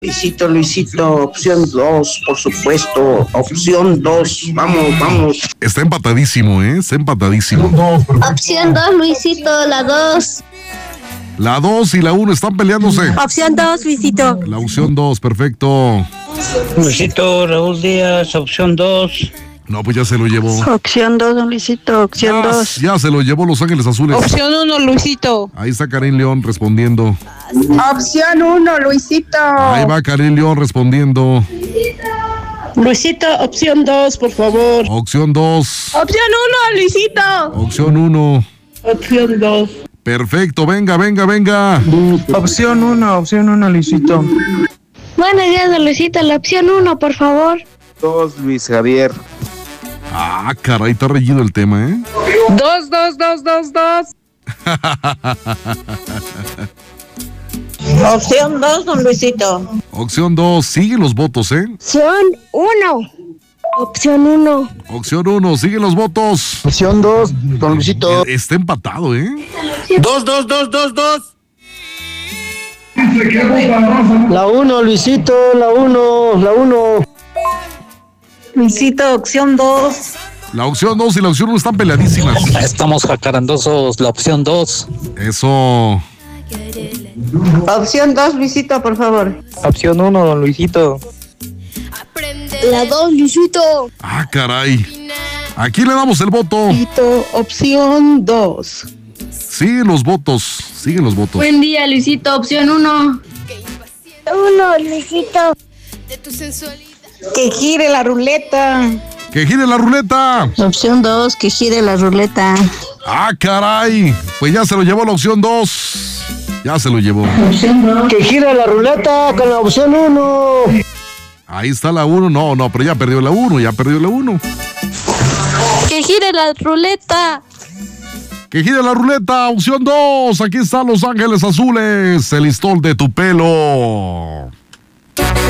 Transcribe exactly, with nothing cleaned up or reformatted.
Luisito, Luisito, opción dos, por supuesto, opción dos, vamos, vamos. Está empatadísimo, ¿eh? Está empatadísimo. Opción dos, Luisito, la dos. La dos y la uno están peleándose. Opción dos, Luisito. La opción dos, perfecto. Luisito, Raúl Díaz, opción dos. No, pues ya se lo llevó. Opción dos, don Luisito, opción Ya, dos. ya se lo llevó Los Ángeles Azules. Opción uno, Luisito. Ahí está Karim León respondiendo. Opción uno, Luisito. Ahí va Karim León respondiendo. Luisito, opción dos, por favor. Opción dos. Opción uno, Luisito. Opción uno. Opción dos. Perfecto, venga, venga, venga. Opción uno, opción uno, Luisito. Buenos días, don Luisito, la opción uno, por favor. Dos, Luis Javier. Ah, caray, está reñido el tema, ¿eh? Dos, dos, dos, dos, dos. Opción dos, don Luisito. Opción dos, siguen los votos, ¿eh? Opción uno. Opción uno. Opción uno, siguen los votos. Opción dos, don Luisito. Eh, Está empatado, ¿eh? Dos, dos, dos, dos, dos. La uno, Luisito, la uno, la uno. Luisito, opción dos. La opción dos y la opción uno están peleadísimas. Estamos jacarandosos, la opción dos. Eso. Opción dos, Luisito, por favor. Opción uno, don Luisito. La dos, Luisito. Ah, caray. Aquí le damos el voto. Luisito, opción dos. Siguen los votos, siguen los votos. Buen día, Luisito, opción uno. Uno, Luisito. Que gire la ruleta. ¡Que gire la ruleta! Opción dos, que gire la ruleta. ¡Ah, caray! Pues ya se lo llevó la opción dos. Ya se lo llevó. Que gira la ruleta con la opción uno. Ahí está la uno. No, no, pero ya perdió la uno, ya perdió la uno. Que gire la ruleta. ¡Que gire la ruleta! Opción dos. Aquí están Los Ángeles Azules. El listón de tu pelo.